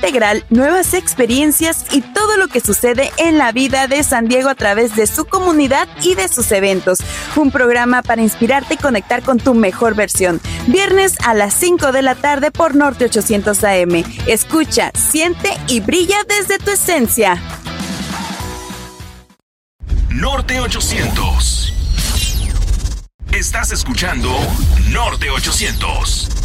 integral, nuevas experiencias y todo lo que sucede en la vida de San Diego a través de su comunidad y de sus eventos. Un programa para inspirarte y conectar con tu mejor versión. Viernes a las 5 de la tarde por Norte 800 AM. Escucha, siente y brilla desde tu esencia. Norte 800. Estás escuchando Norte 800.